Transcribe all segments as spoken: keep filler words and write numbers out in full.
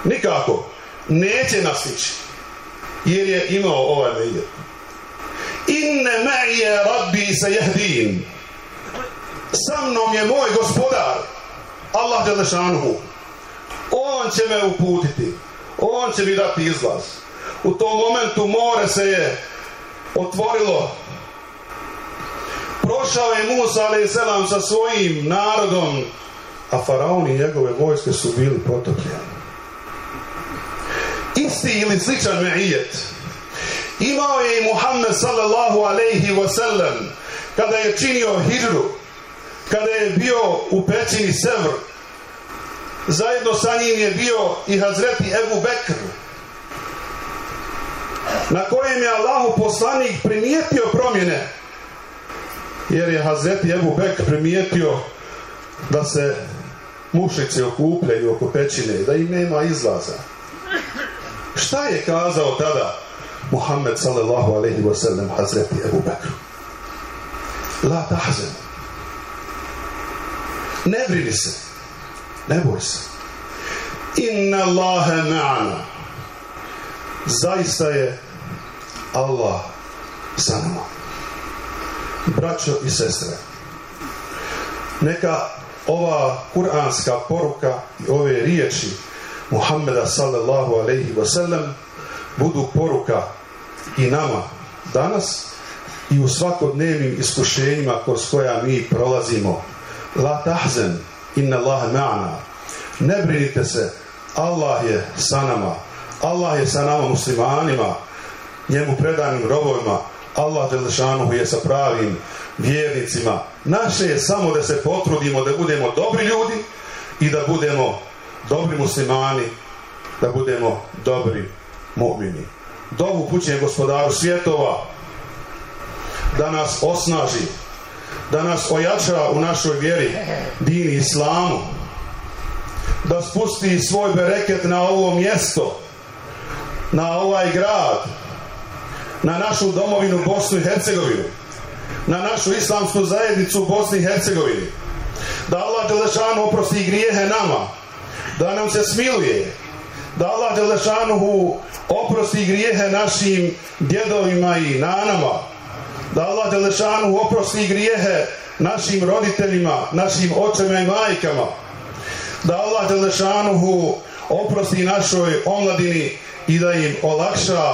nikako neće nastići, jer je imao ovaj nijet. Inne ma'ije rabbi sajahdin, sa mnom je moj gospodar Allah dželešanuhu, on će me uputiti, on će mi dati izlaz. U tom momentu more se je otvorilo, prošao je Musa alejhi selam sa svojim narodom, a faraon i njegove vojske su bili potopljeni. Isti ili sličan me'ijet imao je i Muhammed sallallahu alejhi ve sellem kada je činio hidžru, kada je bio u pećini Sevr. Zajedno sa njim je bio i Hazreti Ebu Bekr, na kojem je Allahu poslanik primijetio promjene, jer je Hazreti Ebu Bekr primijetio da se mušnici okupljaju oko pećine, da im nema izlaza. Šta je kazao tada Muhammed sallallahu alejhi ve sellem Hazreti Ebu Bekru? La tahzen, ne brini se, ne boj se. Inna Allahe ma'ana, zaista je Allah sa nama. Braćo i sestre, neka ova kuranska poruka i ove riječi Muhammeda sallallahu alejhi ve sellem budu poruka i nama danas i u svakodnevnim iskušenjima kroz koja mi prolazimo. La tahzen, inna Allahe ma'ana, ne brinite se, Allah je sa nama, Allah je sa nama muslimanima, njemu predanim robovima, Allah dželešanuhu je sa pravim vjernicima. Naše je samo da se potrudimo da budemo dobri ljudi i da budemo dobri muslimani, da budemo dobri mu'mini. Dovu pućem gospodaru svjetova da nas osnaži, da nas ojača u našoj vjeri, dini islamu, da spusti svoj bereket na ovo mjesto, na ovaj grad, na našu domovinu Bosnu i Hercegovinu, na našu islamsku zajednicu u Bosni i Hercegovini, da Allah dželešanu oprosti grijehe nama, da nam se smiluje, da Allah dželešanuhu oprosti grijehe našim djedovima i nanama, da Allah dželešanuhu oprosti grijehe našim roditeljima, našim očevima i majkama, da Allah dželešanuhu oprosti našoj omladini i da im olakša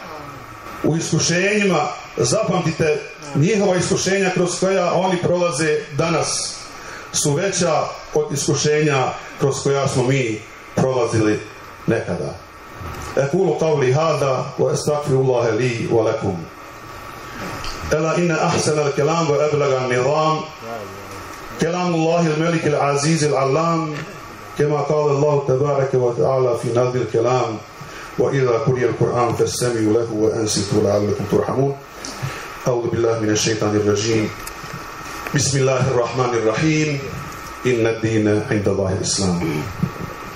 u iskušenjima. Zapamtite, njihova iskušenja kroz koja oni prolaze danas su veća od iskušenja kroz koja smo mi prolazili nekada. Ekulu qavli hada wa astagfirullaha li wa lakum. Ela inna ahsana al-kalam wa ablaga an-nizam kalamullahi al-malik al-aziz al-allam kama qala Allah tabaraka wa ta'ala fi nazmi al-kalam wa idha quriya al-Qur'an fastami'u lahu wa ansitu la'allakum turhamun. أعوذ بالله من الشيطان الرجيم. بسم الله الرحمن الرحيم. إن الدين عند الله الإسلام.